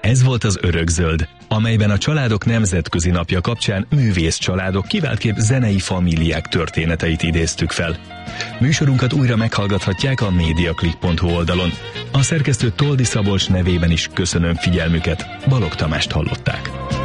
Ez volt az Örökzöld, amelyben a Családok Nemzetközi Napja kapcsán művész családok, kiváltképp zenei famíliák történeteit idéztük fel. Műsorunkat újra meghallgathatják a mediaclick.hu oldalon. A szerkesztő Toldi Szabolcs nevében is köszönöm figyelmüket, Balogh Tamást hallották.